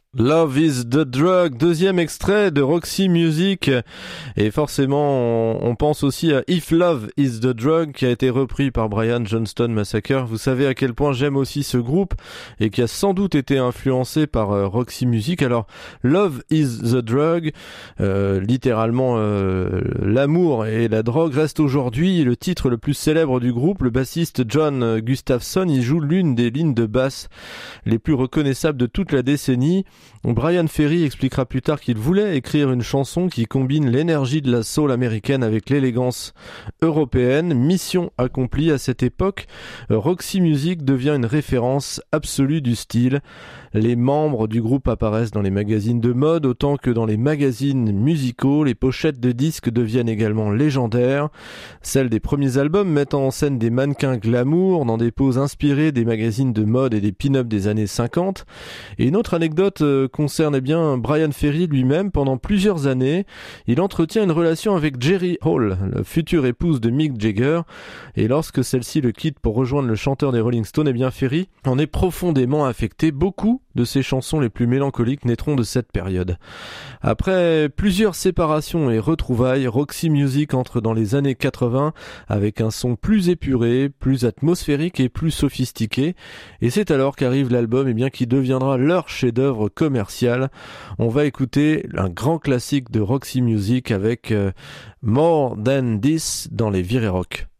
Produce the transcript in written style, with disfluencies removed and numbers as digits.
Love is the Drug, deuxième extrait de Roxy Music, et forcément on pense aussi à If Love is the Drug qui a été repris par Brian Johnston Massacre. Vous savez à quel point j'aime aussi ce groupe et qui a sans doute été influencé par Roxy Music. Alors Love is the Drug, littéralement l'amour et la drogue, reste aujourd'hui le titre le plus célèbre du groupe. Le bassiste John Gustafson y joue l'une des lignes de basse les plus reconnaissables de toute la décennie. Brian Ferry expliquera plus tard qu'il voulait écrire une chanson qui combine l'énergie de la soul américaine avec l'élégance européenne. Mission accomplie à cette époque. Roxy Music devient une référence absolue du style. Les membres du groupe apparaissent dans les magazines de mode autant que dans les magazines musicaux. Les pochettes de disques deviennent également légendaires. Celles des premiers albums mettent en scène des mannequins glamour dans des poses inspirées des magazines de mode et des pin-up des années 50. Et une autre anecdote concerne bien Brian Ferry lui-même. Pendant plusieurs années, il entretient une relation avec Jerry Hall, la future épouse de Mick Jagger. Et lorsque celle-ci le quitte pour rejoindre le chanteur des Rolling Stones, Ferry en est profondément affecté. Beaucoup de ses chansons les plus mélancoliques naîtront de cette période. Après plusieurs séparations et retrouvailles, Roxy Music entre dans les années 80 avec un son plus épuré, plus atmosphérique et plus sophistiqué. Et c'est alors qu'arrive l'album qui deviendra leur chef-d'œuvre commercial. On va écouter un grand classique de Roxy Music avec More Than This dans les Virées Rock.